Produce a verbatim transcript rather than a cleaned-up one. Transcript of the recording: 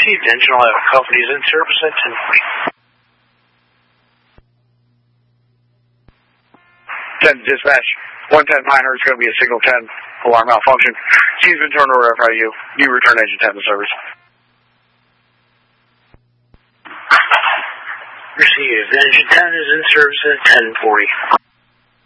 Received engine oil companies in service at ten forty. ten dispatch. one ten Piner is going to be a signal ten. Alarm malfunction. She's been turned over F I U. You return engine ten to service. Received. Engine ten is in service at ten forty.